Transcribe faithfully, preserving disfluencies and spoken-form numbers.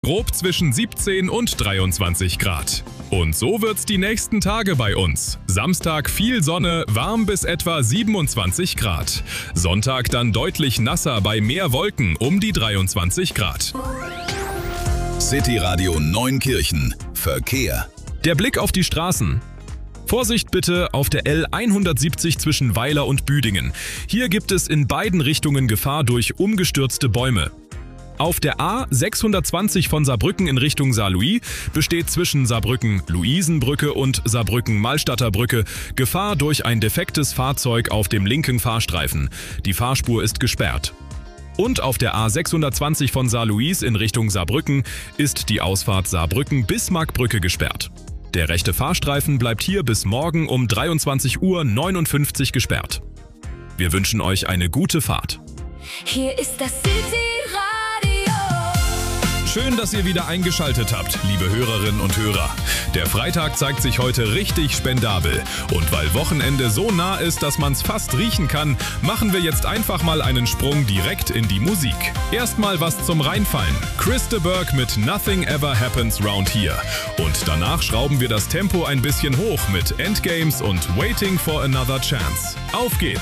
Grob zwischen siebzehn und dreiundzwanzig Grad. Und so wird's die nächsten Tage bei uns. Samstag viel Sonne, warm bis etwa siebenundzwanzig Grad. Sonntag dann deutlich nasser bei mehr Wolken um die dreiundzwanzig Grad. City Radio Neunkirchen. Verkehr. Der Blick auf die Straßen. Vorsicht bitte auf der L hundertsiebzig zwischen Weiler und Büdingen. Hier gibt es in beiden Richtungen Gefahr durch umgestürzte Bäume. Auf der A sechshundertzwanzig von Saarbrücken in Richtung Saarlouis besteht zwischen Saarbrücken-Luisenbrücke und Saarbrücken-Malstatter Brücke Gefahr durch ein defektes Fahrzeug auf dem linken Fahrstreifen. Die Fahrspur ist gesperrt. Und auf der A sechshundertzwanzig von Saarlouis in Richtung Saarbrücken ist die Ausfahrt Saarbrücken-Bismarckbrücke gesperrt. Der rechte Fahrstreifen bleibt hier bis morgen um dreiundzwanzig Uhr neunundfünfzig gesperrt. Wir wünschen euch eine gute Fahrt. Hier ist das City Radio. Schön, dass ihr wieder eingeschaltet habt, liebe Hörerinnen und Hörer. Der Freitag zeigt sich heute richtig spendabel. Und weil Wochenende so nah ist, dass man's fast riechen kann, machen wir jetzt einfach mal einen Sprung direkt in die Musik. Erstmal was zum Reinfallen. Chris de Burgh mit Nothing Ever Happens Round Here. Und danach schrauben wir das Tempo ein bisschen hoch mit Endgames und Waiting for Another Chance. Auf geht's!